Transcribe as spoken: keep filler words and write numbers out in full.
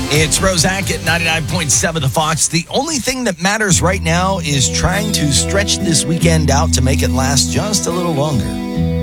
It's Roszak at ninety-nine point seven The Fox. The only thing that matters right now is trying to stretch this weekend out to make it last just a little longer.